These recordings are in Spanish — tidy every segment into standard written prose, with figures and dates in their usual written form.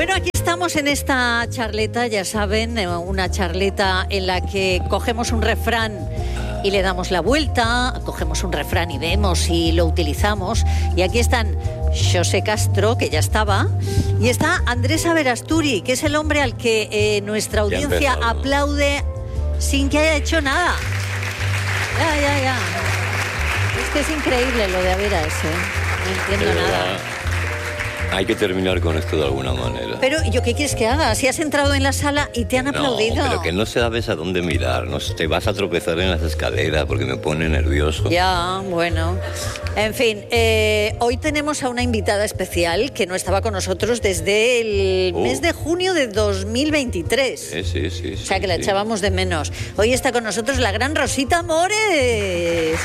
Bueno, aquí estamos en esta charleta, ya saben, una charleta en la que cogemos un refrán y le damos la vuelta, cogemos un refrán y vemos y lo utilizamos. Y aquí están José Castro, que ya estaba, y está Andrés Aberasturi, que es el hombre al que nuestra audiencia aplaude sin que haya hecho nada. Ya. Es que es increíble lo de Averas, No entiendo nada. Hay que terminar con esto de alguna manera. Pero, ¿yo qué quieres que haga? Si has entrado en la sala y te han aplaudido. No, pero que no sabes a dónde mirar. No te vas a tropezar en las escaleras porque me pone nervioso. Ya, bueno. En fin, hoy tenemos a una invitada especial que no estaba con nosotros desde el mes de junio de 2023. Sí. O sea, que la echábamos de menos. Hoy está con nosotros la gran Rosita Mores.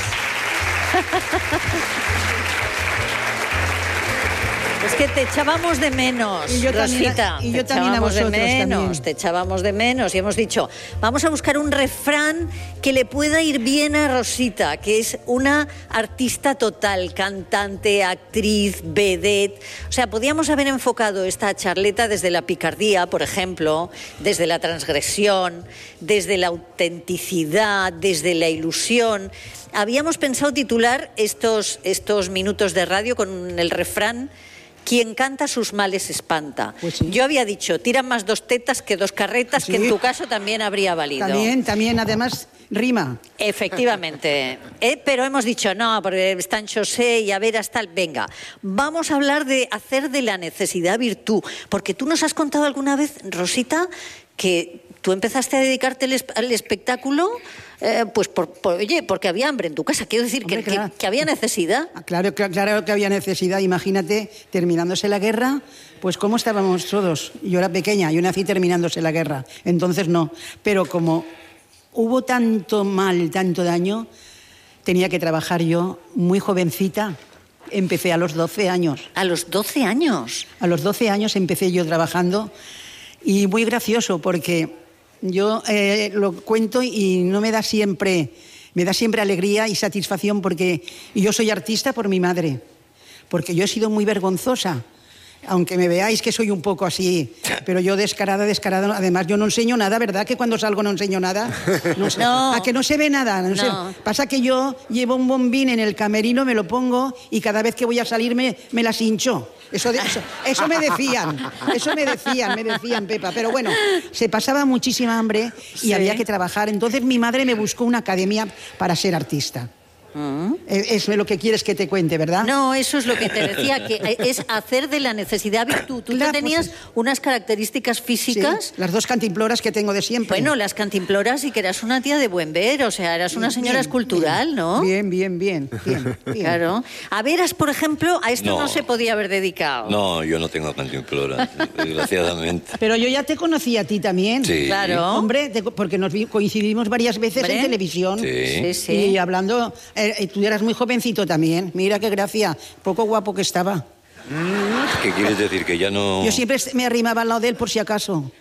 Es que te echábamos de menos, Rosita. Y yo también a vosotros también. Te echábamos de menos y hemos dicho, vamos a buscar un refrán que le pueda ir bien a Rosita, que es una artista total, cantante, actriz, vedette. O sea, podíamos haber enfocado esta charleta desde la picardía, por ejemplo, desde la transgresión, desde la autenticidad, desde la ilusión. Habíamos pensado titular estos minutos de radio con el refrán: quien canta sus males espanta. Pues sí. Yo había dicho, tiran más 2 tetas que 2 carretas, sí, que en tu caso también habría valido. También, además, rima. Efectivamente. Pero hemos dicho, no, porque están José y Averas tal. Venga, vamos a hablar de hacer de la necesidad virtud. Porque tú nos has contado alguna vez, Rosita, que tú empezaste a dedicarte al espectáculo, pues porque había hambre en tu casa. Quiero decir, hombre, que había necesidad. Claro que había necesidad. Imagínate, terminándose la guerra, pues cómo estábamos todos. Yo era pequeña, yo nací terminándose la guerra. Entonces no. Pero como hubo tanto mal, tanto daño, tenía que trabajar yo muy jovencita. Empecé a los 12 años. ¿A los 12 años? A los 12 años empecé yo trabajando. Y muy gracioso porque yo lo cuento y no me da siempre alegría y satisfacción porque yo soy artista por mi madre, porque yo he sido muy vergonzosa, aunque me veáis que soy un poco así, pero yo descarada, además yo no enseño nada, ¿verdad? Que cuando salgo no enseño nada. No. A que no se ve nada. No. Pasa que yo llevo un bombín en el camerino, me lo pongo y cada vez que voy a salir me las hincho. Eso me decían, Pepa. Pero bueno, se pasaba muchísima hambre y sí, había que trabajar. Entonces mi madre me buscó una academia para ser artista. Eso es lo que quieres que te cuente, ¿verdad? No, eso es lo que te decía, que es hacer de la necesidad virtud. Tú tenías unas características físicas. Sí, las 2 cantimploras que tengo de siempre. Bueno, las cantimploras y que eras una tía de buen ver, o sea, eras una señora escultural, ¿no? Bien. Claro. A Veras, por ejemplo, a esto no se podía haber dedicado. No, yo no tengo cantimploras, desgraciadamente. Pero yo ya te conocí a ti también. Sí. Claro. Hombre, porque coincidimos varias veces en televisión. Sí. Y hablando... tú eras muy jovencito también. Mira qué gracia. Poco guapo que estaba. ¿Qué quieres decir? Que ya no... Yo siempre me arrimaba al lado de él por si acaso.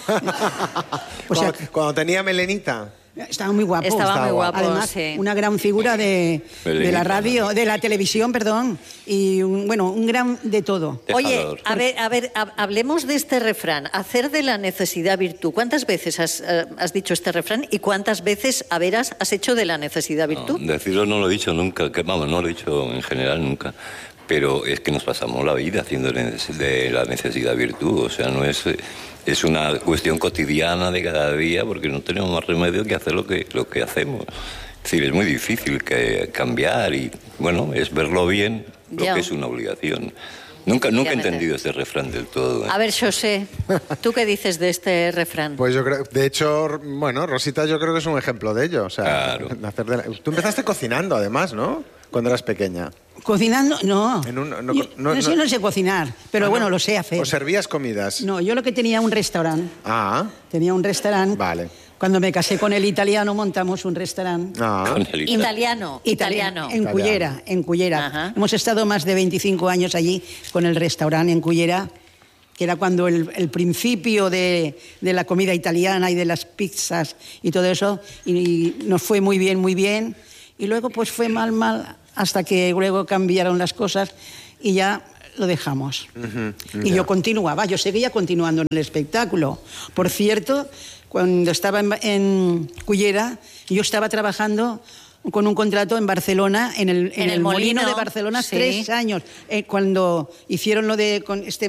Cuando tenía melenita. Estaba muy guapo. Estaba muy guapo, además, sí. Una gran figura de la radio, de la televisión, perdón. Y un gran de todo. Oye, a ver, hablemos de este refrán. Hacer de la necesidad virtud. ¿Cuántas veces has dicho este refrán y cuántas veces, a Veras, has hecho de la necesidad virtud? No, decirlo no lo he dicho nunca, no lo he dicho en general nunca. Pero es que nos pasamos la vida haciendo de la necesidad virtud. O sea, no es una cuestión cotidiana de cada día porque no tenemos más remedio que hacer lo que hacemos. Es decir, es muy difícil cambiar y, bueno, es verlo bien lo que es una obligación. Nunca he entendido este refrán del todo. A ver, José, ¿tú qué dices de este refrán? Pues yo creo, de hecho, bueno, Rosita yo creo que es un ejemplo de ello. O sea, claro. Tú empezaste cocinando, además, ¿no? Cuando eras pequeña. ¿Cocinando? No. Yo no sé cocinar, pero bueno, lo sé hacer. ¿O servías comidas? No, yo lo que tenía un restaurante. Ah. Tenía un restaurante. Vale. Cuando me casé con el italiano montamos un restaurante. Ah. Italiano. En Cullera. Ajá. Hemos estado más de 25 años allí con el restaurante en Cullera, que era cuando el principio de la comida italiana y de las pizzas y todo eso, y nos fue muy bien. Y luego pues fue mal, hasta que luego cambiaron las cosas y ya lo dejamos. Y yo continuaba, yo seguía continuando en el espectáculo. Por cierto, cuando estaba en Cullera, yo estaba trabajando con un contrato en Barcelona, en el Molino de Barcelona, 3 años. Cuando hicieron lo de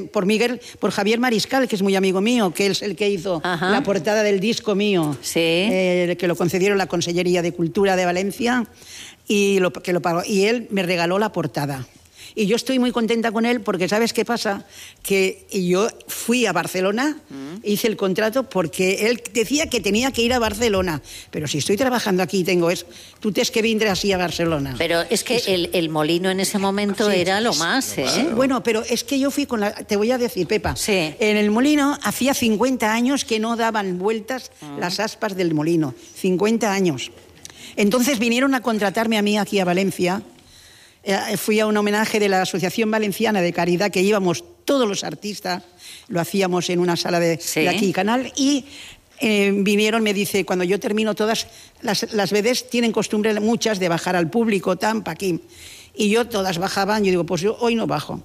por Javier Mariscal, que es muy amigo mío, que es el que hizo la portada del disco mío, que lo concedieron la Consellería de Cultura de Valencia, y que lo pagó. Y él me regaló la portada. Y yo estoy muy contenta con él porque, ¿sabes qué pasa? Que yo fui a Barcelona, hice el contrato porque él decía que tenía que ir a Barcelona. Pero si estoy trabajando aquí y tengo eso, tú tienes que vendré así a Barcelona. Pero es que el Molino en ese momento era lo más, ¿eh? Sí, bueno, pero es que yo fui con te voy a decir, Pepa, sí. En el Molino hacía 50 años que no daban vueltas las aspas del Molino. 50 años. Entonces vinieron a contratarme a mí aquí a Valencia. Fui a un homenaje de la Asociación Valenciana de Caridad, que íbamos todos los artistas, lo hacíamos en una sala de aquí, Canal, y vinieron, me dice, cuando yo termino todas, las vedettes tienen costumbre muchas de bajar al público, pa' aquí, y yo todas bajaban, yo digo, pues yo hoy no bajo.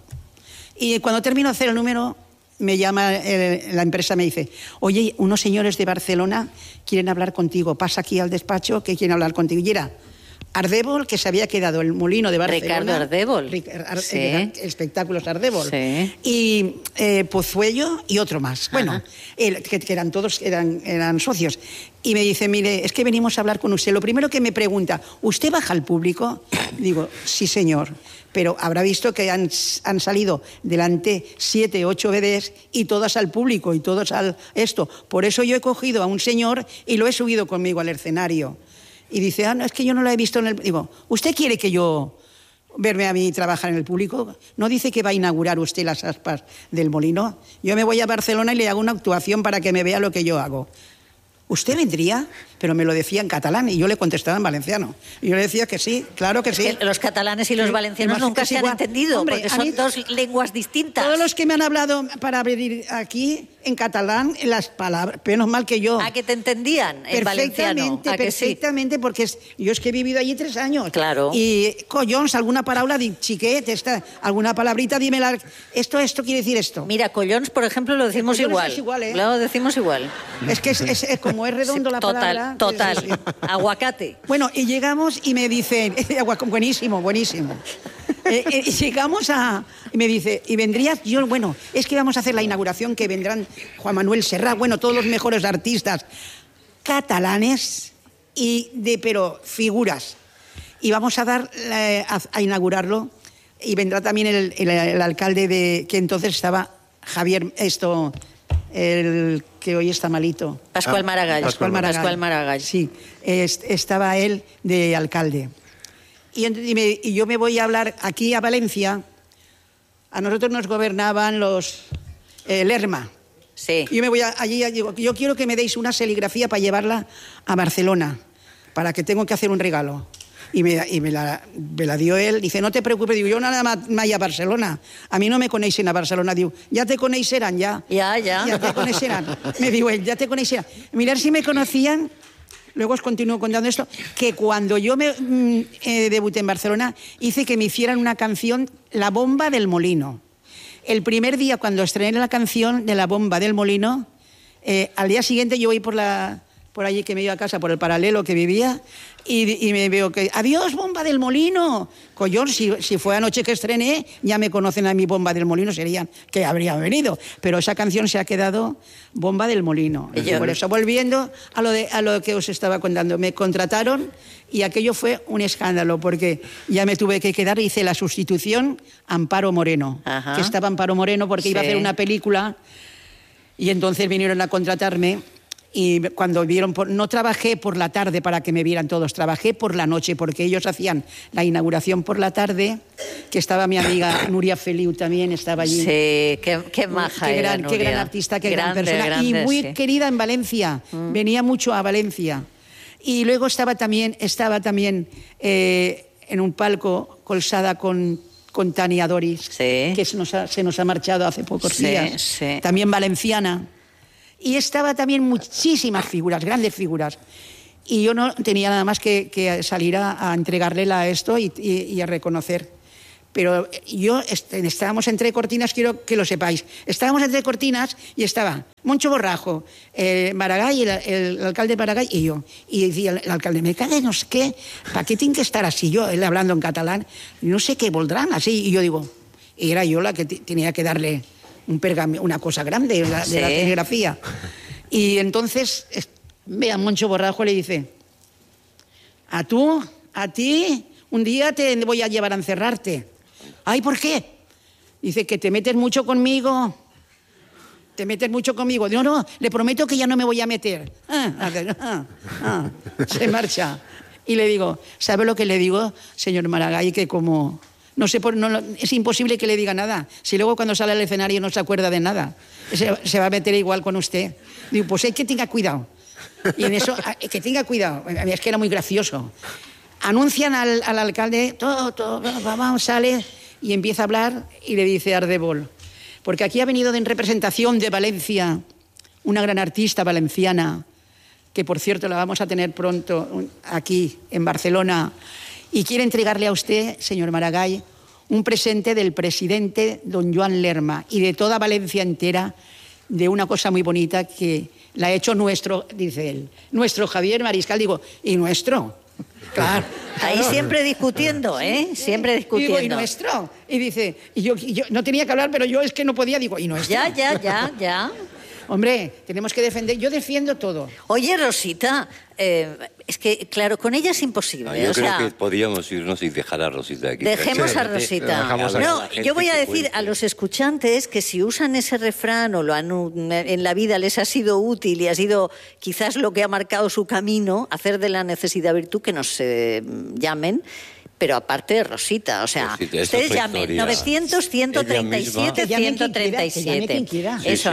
Y cuando termino de hacer el número, me llama la empresa, me dice, oye, unos señores de Barcelona quieren hablar contigo, pasa aquí al despacho que quieren hablar contigo. Y era Ardèvol, que se había quedado el Molino de Barcelona. Ricardo Ardèvol. Espectáculos Ardèvol. Sí. Y Pozuello y otro más. Bueno, que eran todos, eran socios. Y me dice, mire, es que venimos a hablar con usted. Lo primero que me pregunta, ¿usted baja al público? Digo, sí, señor. Pero habrá visto que han salido delante 7, 8 vedettes y todas al público y todos al esto. Por eso yo he cogido a un señor y lo he subido conmigo al escenario. Y dice, no, es que yo no lo he visto en el... Digo, ¿usted quiere que yo verme a mí trabajar en el público? ¿No dice que va a inaugurar usted las aspas del Molino? Yo me voy a Barcelona y le hago una actuación para que me vea lo que yo hago. ¿Usted vendría? Pero me lo decía en catalán y yo le contestaba en valenciano. Y yo le decía que sí, claro que sí. Es que los catalanes y los valencianos nunca se han entendido, hombre, porque son dos lenguas distintas. Todos los que me han hablado para venir aquí en catalán, las palabras, menos mal que yo. ¿A que te entendían en valenciano? Perfectamente, sí? Porque yo es que he vivido allí 3 años. Claro. Y, collons, alguna palabra, chiquet, alguna palabrita, dímela, esto quiere decir esto. Mira, collons, por ejemplo, lo decimos igual. Es igual, ¿eh? Lo decimos igual. Es que es como es redondo la palabra. Total. Aguacate. Bueno, y llegamos y me dicen, buenísimo. Y llegamos y me dice, ¿y vendrías? Yo, bueno, es que vamos a hacer la inauguración, que vendrán Juan Manuel Serrat, bueno, todos los mejores artistas catalanes, pero figuras. Y vamos a inaugurarlo, y vendrá también el alcalde que entonces estaba Javier, el que hoy está malito. Pascual Maragall. Sí, estaba él de alcalde. Y yo me voy a hablar aquí a Valencia. A nosotros nos gobernaban los Lerma. Sí. Yo me voy allí y digo, yo quiero que me deis una serigrafía para llevarla a Barcelona, para que tengo que hacer un regalo. Y me la dio él. Dice, no te preocupes. Digo, yo nada más vaya a Barcelona. A mí no me coneixen a Barcelona. Digo, ya te coneixeran, ya. Ya te coneixeran. Me digo él, ya te coneixeran. Mirar si me conocían. Luego os continúo contando esto. Que cuando yo debuté en Barcelona, hice que me hicieran una canción, La Bomba del Molino. El primer día, cuando estrené la canción de La Bomba del Molino, al día siguiente yo voy por allí, que me iba a casa, por el paralelo que vivía, y me veo que, adiós, Bomba del Molino. Collón, si fue anoche que estrené, ya me conocen a mi Bomba del Molino, serían que habrían venido. Pero esa canción se ha quedado Bomba del Molino. Por eso, volviendo a lo que os estaba contando, me contrataron y aquello fue un escándalo, porque ya me tuve que quedar, hice la sustitución Amparo Moreno, que estaba Amparo Moreno porque iba a hacer una película, y entonces vinieron a contratarme. Y cuando vieron, no trabajé por la tarde para que me vieran todos, trabajé por la noche, porque ellos hacían la inauguración por la tarde, que estaba mi amiga Nuria Feliu también, estaba allí. Sí, qué maja qué gran artista, qué gran persona, y muy querida en Valencia, venía mucho a Valencia. Y luego estaba también en un palco colzada con Tania Doris, que se nos ha marchado hace pocos días, también valenciana. Y estaba también muchísimas figuras, grandes figuras. Y yo no tenía nada más que salir a entregarle esto y a reconocer. Pero estábamos entre cortinas, quiero que lo sepáis. Estábamos entre cortinas y estaba Moncho Borrajo, Maragall, el alcalde Maragall y yo. Y decía el alcalde, me cae no sé qué, ¿para qué tiene que estar así? Yo, él hablando en catalán, no sé qué voldrán así. Y yo digo, y era yo la que tenía que darle un pergamino, una cosa grande de la serigrafía. Y entonces ve a Moncho Borrajo y le dice, a ti, un día te voy a llevar a encerrarte. Ay, ¿por qué? Dice que te metes mucho conmigo. No, le prometo que ya no me voy a meter. Se marcha. Y le digo, ¿sabe lo que le digo, señor Maragall? Que como... No sé, es imposible que le diga nada. Si luego cuando sale al escenario no se acuerda de nada. Se va a meter igual con usted. Digo, pues hay que tenga cuidado. Y en eso, que tenga cuidado. A mí es que era muy gracioso. Anuncian al alcalde, todo, vamos, sale y empieza a hablar y le dice a Ardebol, porque aquí ha venido en representación de Valencia una gran artista valenciana, que por cierto la vamos a tener pronto aquí en Barcelona, y quiere entregarle a usted, señor Maragall, un presente del presidente don Joan Lerma y de toda Valencia entera, de una cosa muy bonita que la ha hecho nuestro, dice él, nuestro Javier Mariscal. Digo, ¿y nuestro? Claro. Ahí siempre discutiendo, ¿eh? Siempre discutiendo. Y digo, ¿y nuestro? Y dice, y yo no tenía que hablar, pero yo es que no podía. Digo, ¿y nuestro? Ya. Hombre, tenemos que defender. Yo defiendo todo. Oye, Rosita, es que, claro, con ella es imposible. No, yo creo que podríamos irnos y dejar a Rosita aquí. Dejemos a Rosita. No, yo voy a decir a los escuchantes que si usan ese refrán o en la vida les ha sido útil y ha sido quizás lo que ha marcado su camino, hacer de la necesidad virtud, que nos llamen. Pero aparte de Rosita, o sea, Rosita, ustedes llamen 900-137-137. Eso,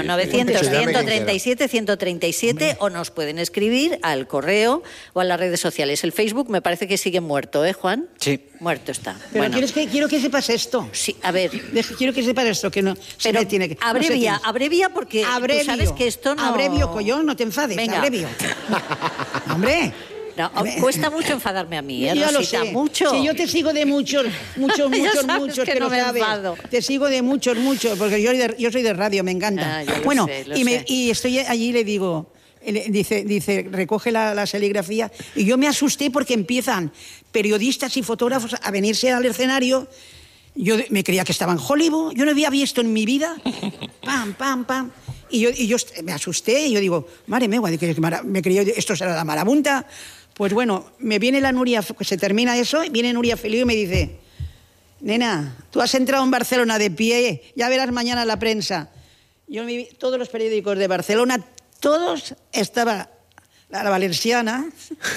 900-137-137 o nos pueden escribir al correo o a las redes sociales. El Facebook me parece que sigue muerto, ¿eh, Juan? Sí. Muerto está. Pero bueno. quiero que sepas esto. Sí, a ver. Quiero que sepas esto, que no pero se tiene que... abrevia porque tú sabes que esto no... Abrevio, collón, no te enfades. Venga. Abrevio. Hombre... No, cuesta mucho enfadarme a mí, ¿eh, ya Rosita? Lo sé. Mucho. Sí, yo te sigo de muchos, que no lo me sabes. enfado. Te sigo de muchos, porque yo soy de radio, me encanta. Lo sé. Y estoy allí y le digo, dice, recoge la serigrafía, y yo me asusté porque empiezan periodistas y fotógrafos a venirse al escenario. Yo me creía que estaba en Hollywood, yo no había visto en mi vida. Pam, pam, pam. Y yo me asusté y yo digo, madre mía, me creía, esto será la marabunta. Pues bueno, me viene la Nuria, se termina eso, y viene Nuria Feliu y me dice, nena, tú has entrado en Barcelona de pie, ya verás mañana la prensa. Yo me vi todos los periódicos de Barcelona, todos estaba la valenciana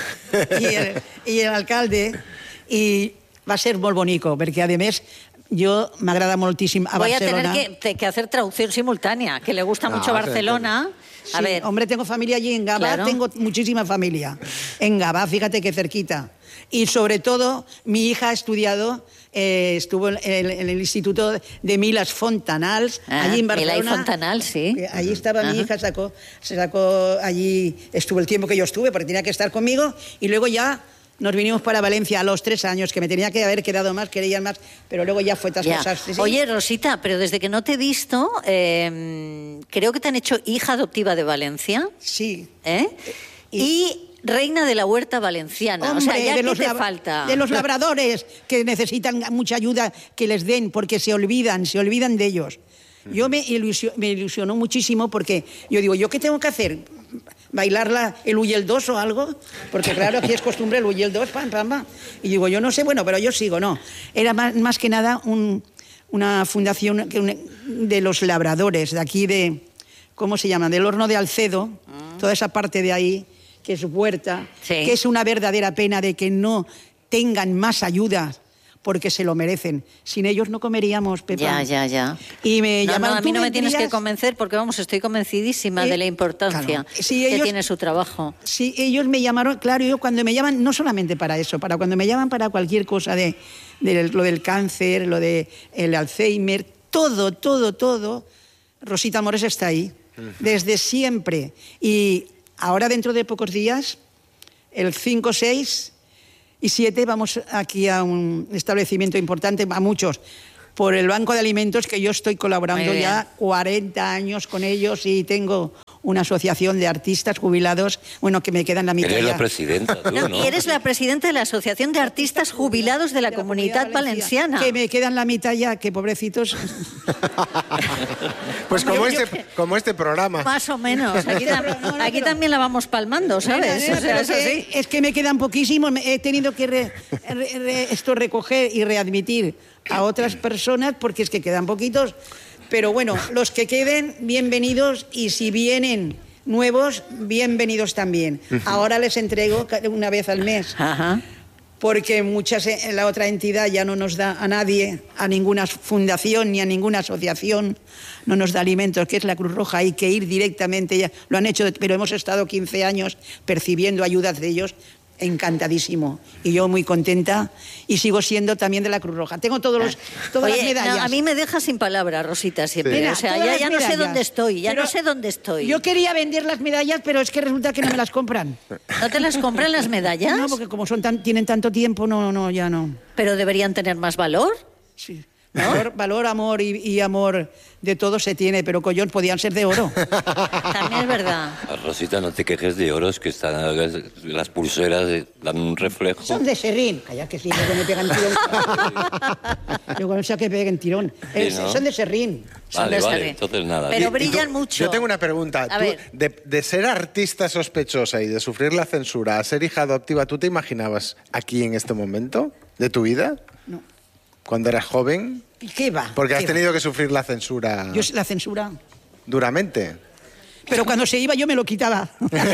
y el alcalde, y va a ser muy bonito, porque además yo m'agrada moltíssim a Barcelona. Voy a tener que hacer traducción simultánea, que le gusta mucho Barcelona. Sí, a ver. Hombre, tengo familia allí en Gavà, claro. Tengo muchísima familia en Gavà, fíjate qué cerquita. Y sobre todo, mi hija ha estudiado, estuvo en el Instituto de Milas Fontanals, allí en Barcelona. Milà y Fontanals, sí. Allí estaba mi hija, se sacó allí, estuvo el tiempo que yo estuve, porque tenía que estar conmigo, y luego ya nos vinimos para Valencia a los 3 años, que me tenía que haber quedado más, querían más, pero luego ya fue traspasaste. ¿Sí? Oye, Rosita, pero desde que no te he visto, creo que te han hecho hija adoptiva de Valencia. Sí. Y reina de la huerta valenciana. Hombre, o sea, ya ¿qué te falta? De los labradores, que necesitan mucha ayuda que les den, porque se olvidan de ellos. Yo me ilusionó muchísimo, porque yo digo, ¿yo qué tengo que hacer? ¿Bailar el Uy el 2 o algo? Porque claro, aquí es costumbre el Uy el 2, pam, pam, pam. Y digo, yo no sé, bueno, pero yo sigo, no. Era más que nada una fundación de los labradores, de aquí de, ¿cómo se llama? Del Horno de Alcedo, toda esa parte de ahí, que es huerta, que es una verdadera pena de que no tengan más ayuda, porque se lo merecen. Sin ellos no comeríamos, Pepa. Ya. Y me llamaron, a mí no me tienes que convencer, porque vamos, estoy convencidísima de la importancia que tiene su trabajo. Sí, ellos me llamaron, claro, yo cuando me llaman, no solamente para eso, cuando me llaman para cualquier cosa de lo del cáncer, lo del Alzheimer, todo, Rosita Mores está ahí, desde siempre. Y ahora, dentro de pocos días, el 5 o 6... y 7 vamos aquí a un establecimiento importante, a muchos, por el Banco de Alimentos, que yo estoy colaborando ya 40 años con ellos y tengo una asociación de artistas jubilados, bueno, que me quedan la mitad. Eres ya. la presidenta, tú, ¿no? Y eres la presidenta de la Asociación de Artistas Jubilados de la Comunidad Valenciana. Que me quedan la mitad ya, que pobrecitos. Pues como este programa. Más o menos. Aquí también la vamos palmando, ¿sabes? O sea, es así. Es que me quedan poquísimos. He tenido que recoger y readmitir a otras personas porque es que quedan poquitos. Pero bueno, los que queden, bienvenidos, y si vienen nuevos, bienvenidos también. Ahora les entrego una vez al mes. Ajá. Porque la otra entidad ya no nos da a nadie, a ninguna fundación ni a ninguna asociación, no nos da alimentos, que es la Cruz Roja. Hay que ir directamente, ya lo han hecho, pero hemos estado 15 años percibiendo ayudas de ellos. Encantadísimo, y yo muy contenta, y sigo siendo también de la Cruz Roja. Tengo todas las medallas. No, a mí me deja sin palabras, Rosita, siempre. Mira, o sea, todas ya las no sé medallas. dónde estoy, Pero no sé dónde estoy. Yo quería vender las medallas, pero es que resulta que no me las compran. ¿No te las compran las medallas? No, porque como tienen tanto tiempo, ya no. Pero deberían tener más valor. Sí. Valor, amor y amor de todo se tiene, pero collón, podían ser de oro. También es verdad. Rosita, no te quejes de oros, que están las pulseras dan un reflejo. Son de serrín. Calla, que sí, luego me pegan tirón. Luego no sé que peguen tirón. Sí, ¿no? Son de serrín. Vale, entonces nada. Pero Y brillan tú, mucho. Yo tengo una pregunta. A Tú, ver. de ser artista sospechosa y de sufrir la censura a ser hija adoptiva, ¿tú te imaginabas aquí en este momento de tu vida? No. Cuando eras joven. ¿Qué va? Porque has ¿Qué va? tenido que sufrir la censura Yo la censura. duramente. Pero cuando se iba yo me lo quitaba.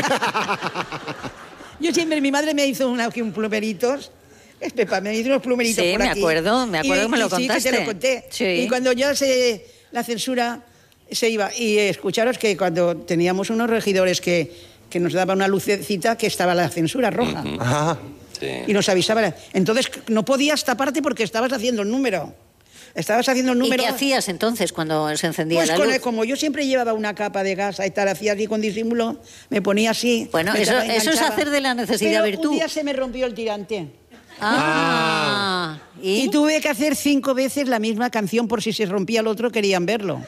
Yo siempre, mi madre me hizo un plumeritos. Es Pepa, me hizo unos plumeritos Sí, por me aquí. acuerdo que me lo Sí, que contaste. te lo conté. Sí. Y cuando ya la censura se iba. Y escucharos que cuando teníamos unos regidores que nos daban una lucecita, que estaba la censura roja. Ajá. Sí. Y nos avisaban. Entonces no podías taparte porque estabas haciendo el número. Estabas haciendo el ¿Y número. qué hacías entonces cuando se encendía Pues la luz? como yo siempre llevaba una capa de gasa y tal, hacía así con disimulo, me ponía así. Bueno, me eso es enganchaba. hacer de la necesidad Pero virtud. un día se me rompió el tirante. ¿Y? Y tuve que hacer 5 veces la misma canción por si se rompía el otro, querían verlo.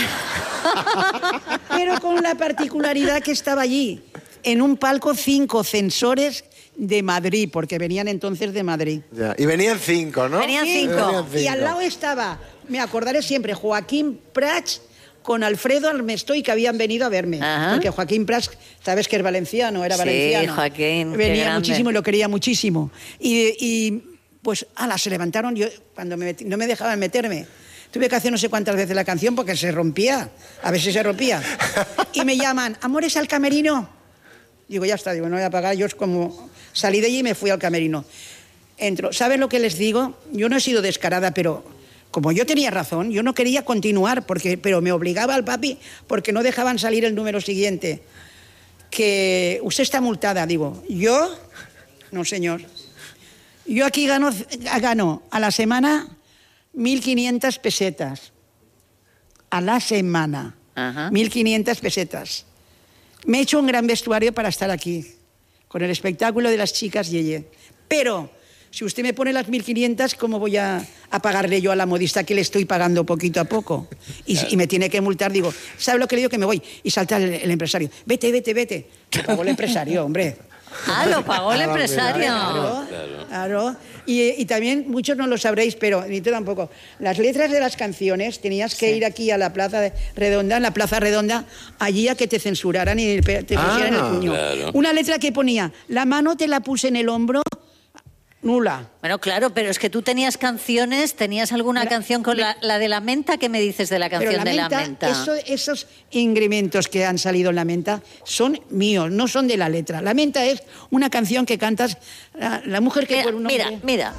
Pero con la particularidad que estaba allí, en un palco, 5 censores de Madrid, porque venían entonces de Madrid. Ya. Y venían 5, ¿no? Venían Sí, 5. Y al lado estaba, me acordaré siempre, Joaquín Prats con Alfredo Armestoy, que habían venido a verme. Ajá. Porque Joaquín Prats, sabes que es valenciano, era Sí, valenciano. Joaquín, qué venía grande. muchísimo y lo quería muchísimo. Y pues, se levantaron, yo cuando no me dejaban meterme. Tuve que hacer no sé cuántas veces la canción porque se rompía, a veces se rompía. Y me llaman, amores al camerino. Digo, ya está, digo, no voy a pagar. Yo es como salí de allí y me fui al camerino. Entro. ¿Saben lo que les digo? Yo no he sido descarada, pero como yo tenía razón, yo no quería continuar, pero me obligaba al papi porque no dejaban salir el número siguiente. Que usted está multada, digo. ¿Yo? No, señor. Yo aquí gano a la semana 1.500 pesetas. A la semana. Ajá. 1.500 pesetas. Me he hecho un gran vestuario para estar aquí, con el espectáculo de las chicas Yeye. Pero, si usted me pone las 1.500, ¿cómo voy a pagarle yo a la modista que le estoy pagando poquito a poco? Y me tiene que multar, digo, ¿sabe lo que le digo? Que me voy. Y salta el empresario. Vete. Lo pagó el empresario, hombre. Lo pagó el empresario. Claro. Y también, muchos no lo sabréis, pero ni tú tampoco. Las letras de las canciones tenías que ir aquí a la Plaza Redonda, en la Plaza Redonda, allí a que te censuraran y te pusieran el puño. Claro. Una letra que ponía, la mano te la puse en el hombro, nula. Bueno, claro, pero es que tú tenías canciones, ¿tenías alguna canción con la de la menta? ¿Qué me dices de la Pero canción de la menta? esos ingrementos que han salido en la menta son míos, no son de la letra. La menta es una canción que cantas la mujer que por un hombre... Mira.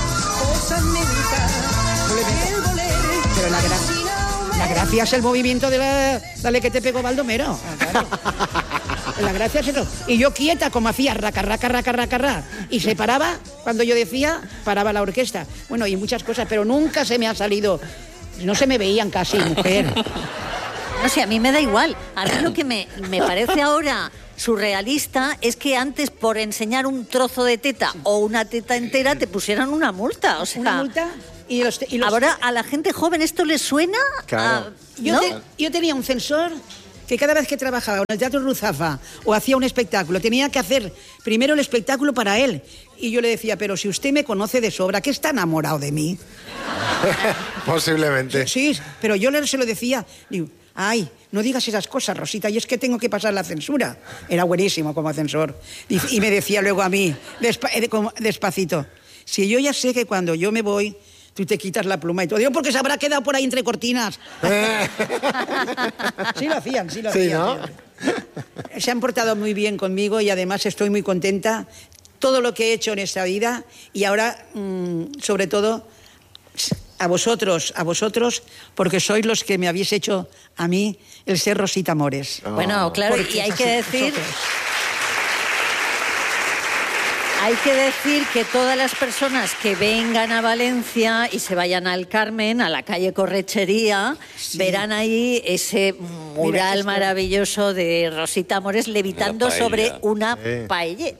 Pero la gracia es el movimiento de dale que te pego Baldomero. Claro. La gracia es eso. Y yo quieta, como hacía, raca. Y se paraba, cuando yo decía, paraba la orquesta. Bueno, y muchas cosas, pero nunca se me ha salido. No se me veían casi, mujer. No sé, a mí me da igual. A mí lo que me parece ahora surrealista es que antes por enseñar un trozo de teta o una teta entera te pusieran una multa. O sea, una multa y los ahora a la gente joven esto les suena. Claro. Yo tenía un censor que cada vez que trabajaba en el Teatro Ruzafa o hacía un espectáculo, tenía que hacer primero el espectáculo para él. Y yo le decía, pero si usted me conoce de sobra, ¿qué está enamorado de mí? Posiblemente. Sí, pero yo se lo decía, digo, ay, no digas esas cosas, Rosita, y es que tengo que pasar la censura. Era buenísimo como censor. Y me decía luego a mí, despacito, si yo ya sé que cuando yo me voy, tú te quitas la pluma y todo. Digo, porque se habrá quedado por ahí entre cortinas. Sí lo hacían. Sí, ¿no? Se han portado muy bien conmigo y además estoy muy contenta. Todo lo que he hecho en esta vida y ahora, sobre todo, a vosotros, porque sois los que me habéis hecho a mí el ser Rosita Mores. Bueno, claro, y hay que decir... Hay que decir que todas las personas que vengan a Valencia y se vayan al Carmen, a la calle Correchería, verán ahí ese mural maravilloso de Rosita Mores levitando sobre una paella.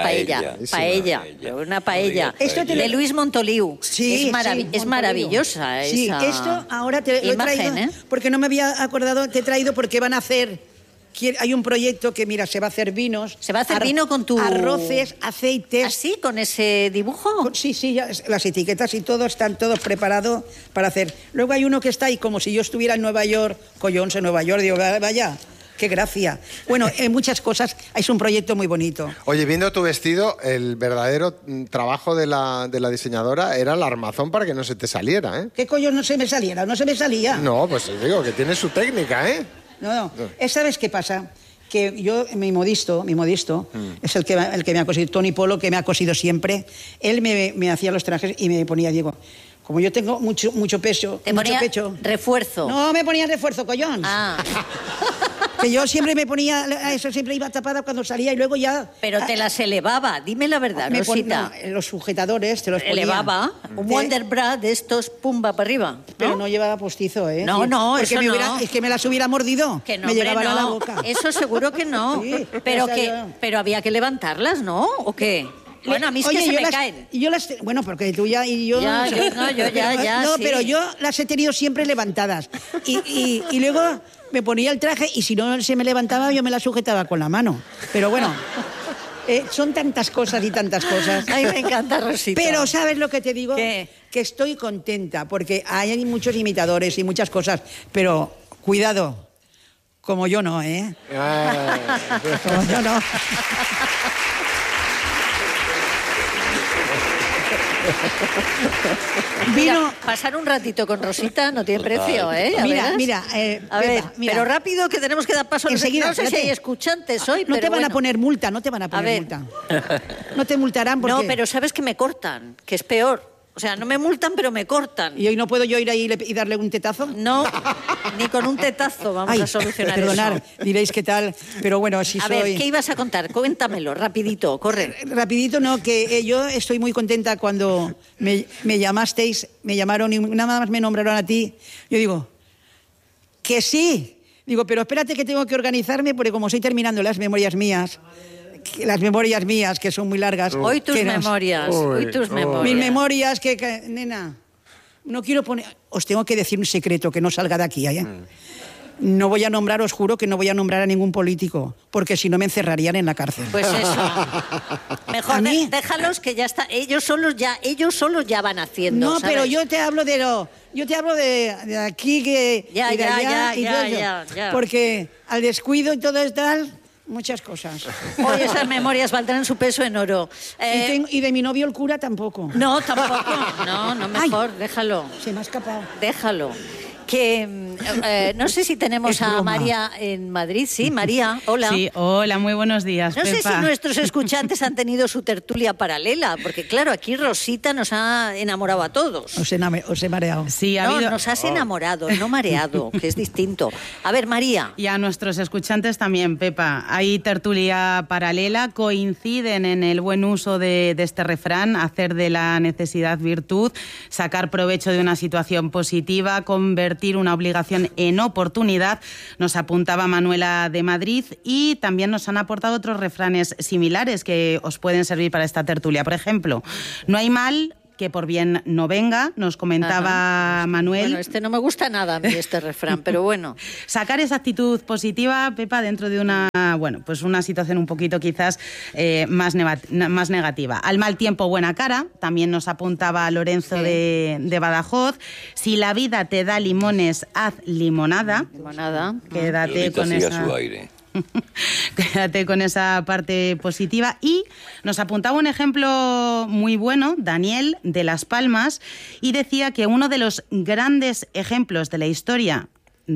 Esto de Luis Montoliu. Sí, es maravillosa sí, esa esto ahora te lo he traído, porque no me había acordado, te he traído porque van a hacer... Hay un proyecto que, mira, se va a hacer vinos. ¿Se va a hacer vino con tu...? Arroces, aceites. ¿Así? ¿Con ese dibujo? Sí, ya, las etiquetas y todo, están todos preparados para hacer. Luego hay uno que está ahí como si yo estuviera en Nueva York, Collons en Nueva York, digo, vaya, qué gracia. Bueno, en muchas cosas es un proyecto muy bonito. Oye, viendo tu vestido, el verdadero trabajo de la diseñadora era el armazón para que no se te saliera, ¿eh? ¿Qué coño no se me saliera? No se me salía. No, pues digo, que tiene su técnica, ¿eh? No. ¿Sabes qué pasa? Que yo, mi modisto, es el que me ha cosido, Tony Polo, que me ha cosido siempre. Él me hacía los trajes y me ponía, digo, como yo tengo mucho peso, mucho pecho. ¿Refuerzo? No, me ponía refuerzo, collón. Que yo siempre me ponía, eso siempre iba tapada cuando salía y luego ya... Pero te las elevaba, dime la verdad, Rosita. Los sujetadores te los ponía. ¿Elevaba? Un Wonderbra de estos, pumba para arriba, ¿no? Pero no llevaba postizo, ¿eh? No, porque eso no. Es que me las hubiera mordido. Que no, me hombre, llegaban no. a la boca. Eso seguro que no. Sí, pero había que levantarlas, ¿no? ¿O qué? Bueno, a mí es que se me caen. Bueno, porque tú ya y yo... yo ya. No, sí. pero yo las he tenido siempre levantadas. Y luego me ponía el traje y si no se me levantaba yo me la sujetaba con la mano. Pero bueno, son tantas cosas y tantas cosas. Ay, me encanta, Rosita. Pero ¿sabes lo que te digo? ¿Qué? Que estoy contenta porque hay muchos imitadores y muchas cosas, pero cuidado, como yo no, ¿eh? Como yo no. Mira, pasar un ratito con Rosita no tiene precio, ¿eh? Mira, a ver, mira. pero rápido que tenemos que dar paso. Enseguida, no sé si hay escuchantes hoy, no pero te van bueno. a poner multa, no te van a poner multa. No te multarán porque... No, pero sabes que me cortan, que es peor. O sea, no me multan, pero me cortan. ¿Y hoy no puedo yo ir ahí y darle un tetazo? No, ni con un tetazo vamos a solucionar perdonar, eso. Diréis qué tal, pero bueno, si A ver, ¿qué ibas a contar? Cuéntamelo, rapidito, corre. Rapidito, no, que yo estoy muy contenta cuando me llamasteis, me llamaron y nada más me nombraron a ti. Yo digo, que sí. Digo, pero espérate que tengo que organizarme porque como estoy terminando las memorias mías, que son muy largas. Hoy tus memorias. Mis memorias, nena, no quiero poner... Os tengo que decir un secreto que no salga de aquí, ¿eh? No voy a nombrar, os juro que no voy a nombrar a ningún político, porque si no me encerrarían en la cárcel. Pues eso. Mejor déjalos que ya está. Ellos solos ya van haciendo. No, ¿sabes? pero yo te hablo de aquí y de allá y todo eso. Porque al descuido y todo es tal... Muchas cosas. Hoy esas memorias valdrán su peso en oro. Y de mi novio el cura tampoco. No, tampoco. No, mejor, déjalo. Se me ha escapado. Déjalo. Que no sé si tenemos a María en Madrid. Sí, María, hola. Sí, hola, muy buenos días, No Pepa. sé si nuestros escuchantes han tenido su tertulia paralela, porque claro, aquí Rosita nos ha enamorado a todos. Os he mareado. Sí, No, nos has enamorado, no mareado, que es distinto. A ver, María. Y a nuestros escuchantes también, Pepa. Hay tertulia paralela, coinciden en el buen uso de este refrán, hacer de la necesidad virtud, sacar provecho de una situación positiva, convertir convertir una obligación en oportunidad, nos apuntaba Manuela de Madrid, y también nos han aportado otros refranes similares que os pueden servir para esta tertulia. Por ejemplo, no hay mal que por bien no venga, nos comentaba Manuel. Bueno, no me gusta nada a mí este refrán, pero bueno. Sacar esa actitud positiva, Pepa, dentro de una situación un poquito quizás más negativa. Al mal tiempo, buena cara, también nos apuntaba Lorenzo de Badajoz. Si la vida te da limones, haz limonada. Limonada. Quédate con esa... su aire. Quédate con esa parte positiva. Y nos apuntaba un ejemplo muy bueno, Daniel, de Las Palmas, y decía que uno de los grandes ejemplos de la historia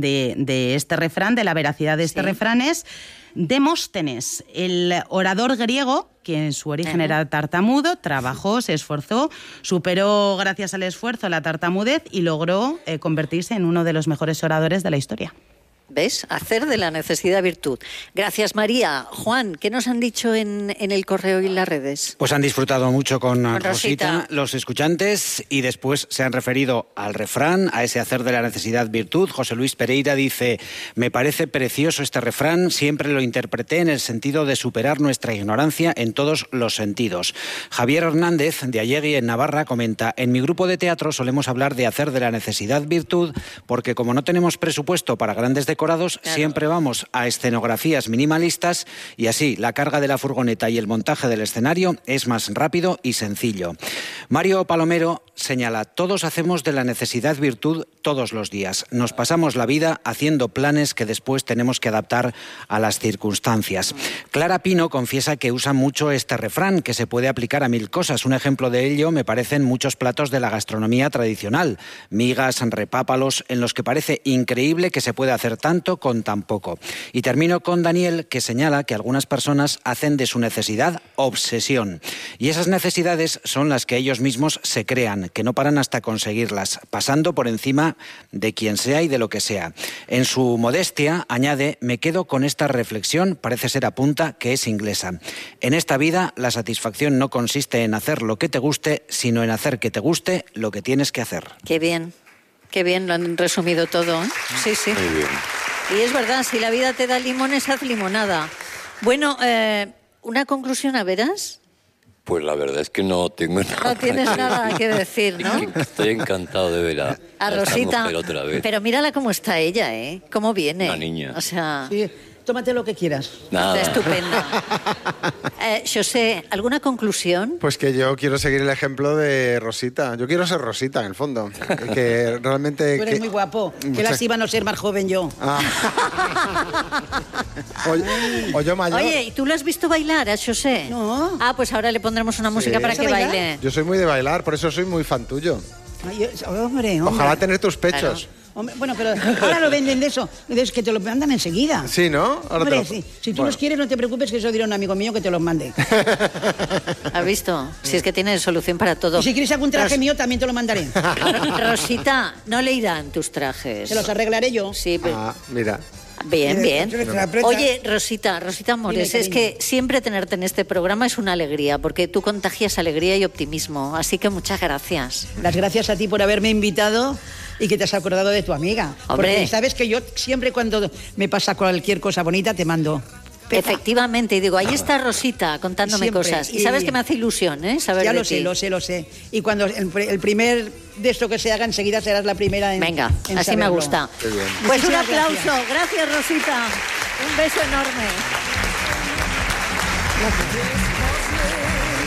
de este refrán, de la veracidad de este refrán, es Demóstenes, el orador griego, que en su origen era tartamudo, trabajó, se esforzó, superó gracias al esfuerzo la tartamudez y logró convertirse en uno de los mejores oradores de la historia. ¿Ves? Hacer de la necesidad virtud. Gracias, María. Juan, ¿qué nos han dicho en el correo y en las redes? Pues han disfrutado mucho con Rosita los escuchantes, y después se han referido al refrán, a ese hacer de la necesidad virtud. José Luis Pereira dice: me parece precioso este refrán, siempre lo interpreté en el sentido de superar nuestra ignorancia en todos los sentidos. Javier Hernández, de Allegui, en Navarra, comenta: en mi grupo de teatro solemos hablar de hacer de la necesidad virtud, porque como no tenemos presupuesto para grandes decorados, siempre vamos a escenografías minimalistas, y así la carga de la furgoneta y el montaje del escenario es más rápido y sencillo. Mario Palomero señala: todos hacemos de la necesidad virtud todos los días. Nos pasamos la vida haciendo planes que después tenemos que adaptar a las circunstancias. Clara Pino confiesa que usa mucho este refrán, que se puede aplicar a mil cosas. Un ejemplo de ello me parecen muchos platos de la gastronomía tradicional, migas, repápalos, en los que parece increíble que se puede hacer tanto con tan poco. Y termino con Daniel, que señala que algunas personas hacen de su necesidad obsesión. Y esas necesidades son las que ellos mismos se crean, que no paran hasta conseguirlas, pasando por encima de quien sea y de lo que sea. En su modestia, añade: me quedo con esta reflexión, parece ser, apunta, que es inglesa. En esta vida, la satisfacción no consiste en hacer lo que te guste, sino en hacer que te guste lo que tienes que hacer. Qué bien lo han resumido todo, ¿eh? Sí, sí. Muy bien. Y es verdad, si la vida te da limones, haz limonada. Bueno, ¿una conclusión a veras? Pues la verdad es que no tengo nada. No tienes nada que decir, ¿no? Estoy encantado de ver a Rosita. Otra vez. Pero mírala cómo está ella, ¿eh? Cómo viene. Una niña. O sea... Sí, tómate lo que quieras. Nada. Está estupenda. José, ¿alguna conclusión? Pues que yo quiero seguir el ejemplo de Rosita. Yo quiero ser Rosita, en el fondo. Que realmente... Tú eres muy guapo. Que las iba a no ser más joven yo. Ah. O yo mayor. Oye, ¿y tú lo has visto bailar a José? No. Ah, pues ahora le pondremos una música para que bailar? baile. Yo soy muy de bailar, por eso soy muy fan tuyo. Ay, hombre. Ojalá tener tus pechos. Claro. Hombre, bueno, pero ahora lo venden de eso. Es que te lo mandan enseguida. Sí, ¿no? Ahora Hombre, sí. Si tú los quieres, no te preocupes, que eso dirá un amigo mío que te los mande. ¿Has visto? Si es que tiene solución para todo. Y si quieres algún traje mío, también te lo mandaré. Rosita, no le irán tus trajes. Se los arreglaré yo. Sí, pero... Ah, mira. Bien, bien. Aprieta. Oye, Rosita Amores, Dime, es que siempre tenerte en este programa es una alegría, porque tú contagias alegría y optimismo. Así que muchas gracias. Las gracias a ti por haberme invitado y que te has acordado de tu amiga. Hombre. Porque sabes que yo siempre, cuando me pasa cualquier cosa bonita, te mando. Pepa. Efectivamente, y digo, ahí está Rosita contándome Siempre. cosas. Y sabes que me hace ilusión, ¿eh? Saber Ya de lo sé, ti. lo sé. Y cuando el primer de esto que se haga, enseguida serás la primera en Venga, en así me saberlo. gusta. Qué bien. Pues un Muchísimas aplauso. Gracias, Rosita. Un beso enorme. Gracias.